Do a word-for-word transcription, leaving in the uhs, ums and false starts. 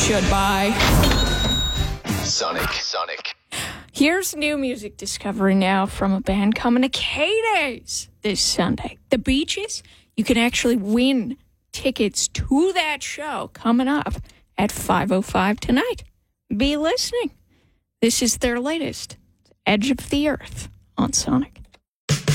should buy. Sonic. Sonic. Here's new music discovery now from a band coming to K-Days this Sunday. The Beaches, you can actually win tickets to that show coming up at five oh five tonight. Be listening. This is their latest, Edge of the Earth, on Sonic.